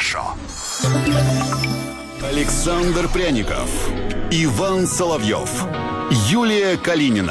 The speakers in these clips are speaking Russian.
хорошо. Александр Пряников, Иван Соловьев, Юлия Калинина.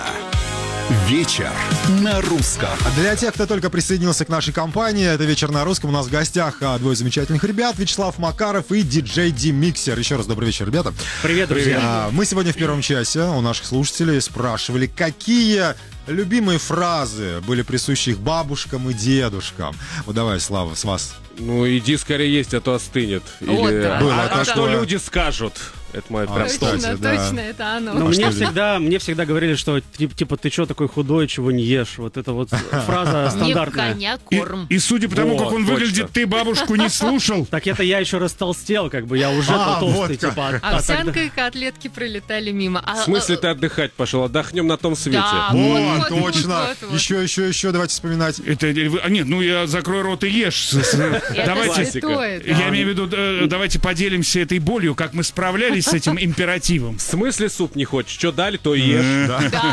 Вечер на русском. Для тех, кто только присоединился к нашей компании, это «Вечер на русском». У нас в гостях двое замечательных ребят: Вячеслав Макаров и диджей Ди-Миксер. Еще раз добрый вечер, ребята. Привет, друзья. Мы сегодня в первом часе у наших слушателей спрашивали, какие любимые фразы были присущи их бабушкам и дедушкам. Вот давай, Слава, с вас. Ну, иди скорее есть, а то остынет. Вот, Или да. что люди скажут? Это моя прям Точно, да. точно, это оно. Ну, мне всегда говорили, что типа ты что такой худой, чего не ешь. Вот это вот фраза Не стандартная. коня корм. И судя по тому, Вот, как он точно. выглядит, ты бабушку не слушал. Так это я еще растолстел, как бы я уже толстый, вот как. типа. Овсянка и котлетки пролетали мимо. В смысле ты отдыхать пошел? Отдохнем на том свете. Да. Вот, вот, точно. вот. Еще, давайте вспоминать. Нет, ну я закрой рот и ешь. Давайте, святое, да. я имею в виду, давайте поделимся этой болью, как мы справлялись с этим императивом. В смысле суп не хочешь? Что дали, то и ешь.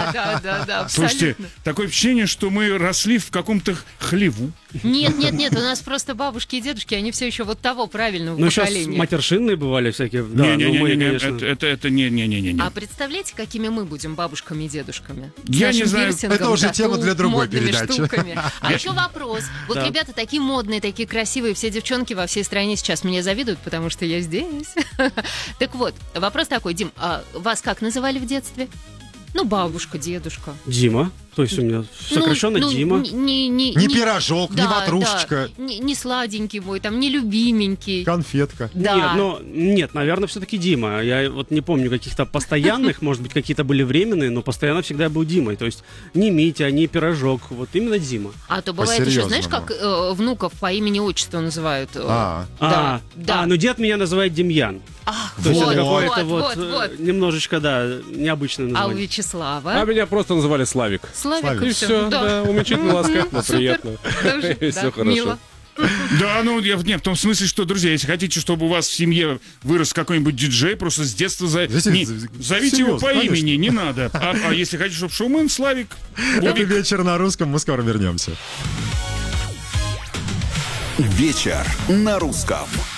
Да, Слушайте, абсолютно. такое впечатление, что мы росли в каком-то хлеву. Нет, у нас просто бабушки и дедушки, они все еще вот того правильного Ну, сейчас поколения. матершинные бывали всякие. Да, ну, мы, конечно. Это не. А представляете, какими мы будем бабушками и дедушками? С Я не нашим знаю. пирсингом, Это уже тема для другой модными передачи. штуками. А еще вопрос. Вот Да. ребята такие модные, такие красивые, все девчонки во всей стране сейчас мне завидуют, потому что я здесь. Так вот, вопрос такой, Дим, а вас как называли в детстве? Ну, бабушка, дедушка. Дима. То есть у меня сокращенно Дима. Не пирожок, не ватрушечка. Да, не сладенький мой, там, не любименький. Конфетка. Да. Нет, наверное, все-таки Дима. Я вот не помню каких-то постоянных, может быть, какие-то были временные, но постоянно всегда был Димой. То есть не Митя, не пирожок, вот именно Дима. А то бывает еще, знаешь, По-серьезному. как внуков по имени-отчеству называют? А. Да. Ну дед меня называет Демьян. Ах, То есть вот, это какое-то вот. немножечко, необычное А у название. Вячеслава? А меня просто называли Славик. Славик, И все, да, уменьшительно ласкательно, Супер. приятно. Тоже, И да, все хорошо. мило. Да, ну, в том смысле, что, друзья, если хотите, чтобы у вас в семье вырос какой-нибудь диджей, просто с детства зовите его по серьезно, имени, не надо. А если хотите, чтобы шоумен, Славик, Это «Вечер на русском». Мы скоро вернемся. Вечер на русском.